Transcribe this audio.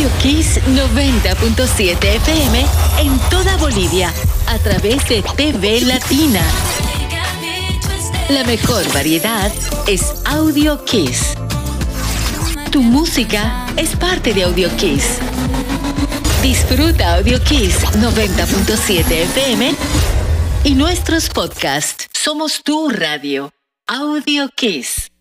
Audio Kiss 90.7 FM en toda Bolivia a través de TV Latina. La mejor variedad es Audio Kiss. Tu música es parte de Audio Kiss. Disfruta Audio Kiss 90.7 FM y nuestros podcasts. Somos tu radio. Audio Kiss.